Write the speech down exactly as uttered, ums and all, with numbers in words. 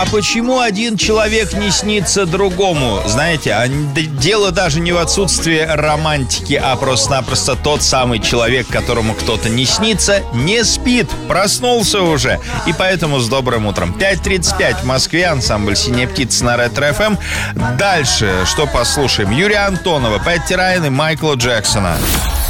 А почему один человек не снится другому? Знаете, а дело даже не в отсутствии романтики, а просто-напросто тот самый человек, которому кто-то не снится, не спит, проснулся уже. И поэтому с добрым утром. пять тридцать пять в Москве, ансамбль «Синяя птица» на Ретро-эф эм. Дальше, что послушаем? Юрия Антонова, Пэтти Райан и Майкла Джексона.